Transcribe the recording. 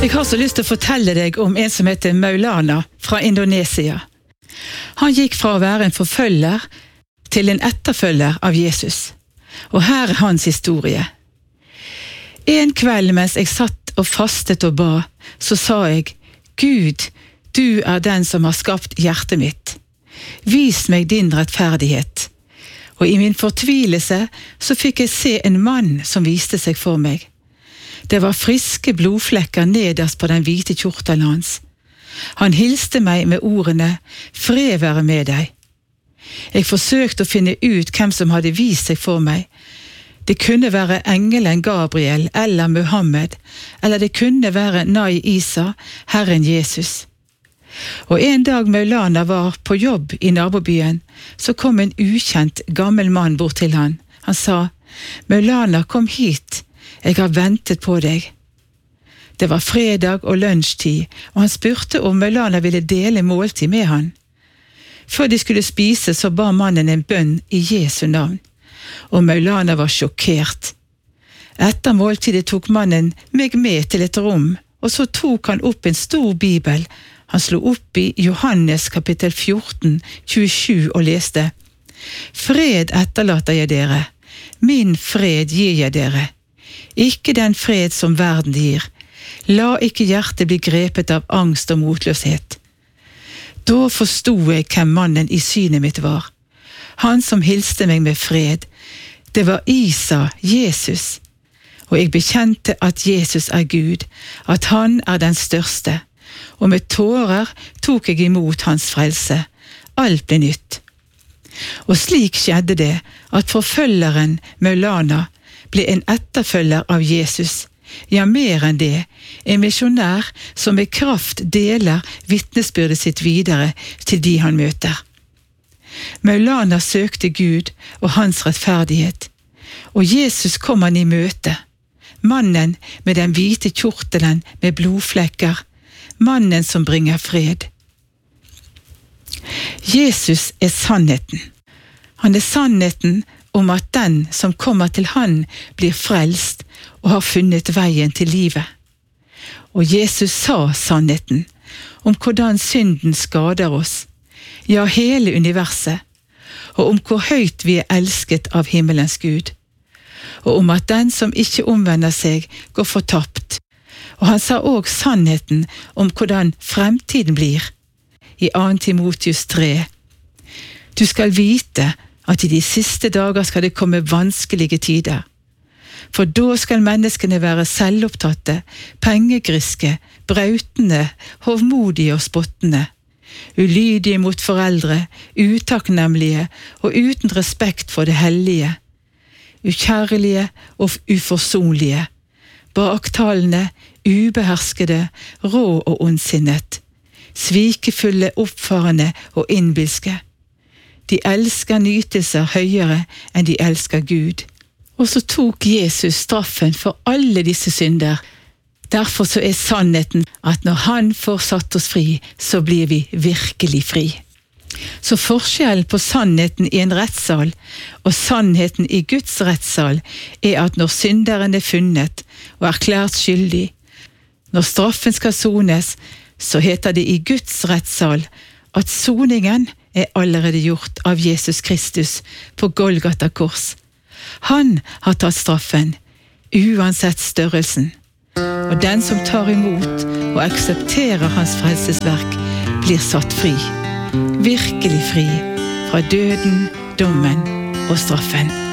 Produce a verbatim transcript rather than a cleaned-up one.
Jeg har så lyst til å fortelle deg om en som heter Maulana fra Indonesia. Han gikk fra å være en forfølger til en etterfølger av Jesus. Og her er hans historie. En kveld mens jeg satt og fastet og ba, så sa jeg, Gud, du er den som har skapt hjertet mitt. Vis meg din rettferdighet. Og i min fortvilelse så fikk jeg se en mann som viste seg for meg. Det var friske blodflekker nederst på den hvite kjortelen hans. Han hilste meg med ordene, fred være med deg. Jeg forsøkte å finne ut hvem som hadde vist seg for meg. Det kunne være engelen Gabriel eller Muhammed, eller det kunne være Nai Isa, Herren Jesus. Og en dag Maulana var på jobb i nabobyen, så kom en ukjent gammel mann bort til han. Han sa, Maulana, kom hit. Jeg har ventet på deg. Det var fredag og lunsjtid, og han spurte om Maulana ville dele måltid med han. Før de skulle spise, så ba mannen en bønn i Jesu navn, og Maulana var sjokkert. Etter måltidet tok mannen meg med til et rom, og så tok han opp en stor bibel. Han slo opp i Johannes kapittel fjorten, tjuesju og leste, Fred etterlater jeg dere, min fred gir jeg dere. Ikke den fred som verden gir. La ikke hjertet bli grepet av angst og motløshet. Da forstod jeg hvem mannen i synet mitt var. Han som hilste meg med fred. Det var Isa, Jesus. Og jeg bekjente at Jesus er Gud, at han er den største. Og med tårer tok jeg imot hans frelse. Alt ble nytt. Og slik skjedde det at forfølgeren Maulana ble en etterfølger av Jesus. Ja, mer enn det, en misjonær som med kraft deler vitnesbyrdet sitt videre til de han møter. Maulana søkte Gud og hans rettferdighet, og Jesus kom han i møte. Mannen med den hvite kjortelen med blodflekker, mannen som bringer fred. Jesus er sannheten. Han er sannheten om at den som kommer til han blir frelst og har funnet veien til livet. Og Jesus sa sannheten om hvordan synden skader oss, ja hele universet, og om hvor høyt vi er elsket av himmelens Gud, og om at den som ikke omvender seg går fortapt. Og han sa også sannheten om hvordan fremtiden blir, i andre Timotius tre. Du skal vite at i de siste dager skal det komme vanskelige tider. For da skal menneskene være selvopptatte, pengegriske, brautende, hovmodige og spottende, ulydige mot foreldre, utakknemlige og uten respekt for det hellige, ukjærlige og uforsonlige, baktalende, ubeherskede, rå og ondsinnet, svikefulle, oppfarende og innbilske. De elsker nytelser høyere enn de elsker Gud. Og så tok Jesus straffen for alle disse synder. Derfor så er sannheten at når han får satt oss fri, så blir vi virkelig fri. Så forskjellen på sannheten i en rettssal og sannheten i Guds rettssal er at når synderen er funnet og erklært skyldig, når straffen skal sones, så heter det i Guds rettssal at soningen er allerede gjort av Jesus Kristus på Golgata kors. Han har tatt straffen, uansett størrelsen. Og den som tar imot og aksepterer hans frelsesverk, blir satt fri. Virkelig fri fra døden, dommen og straffen.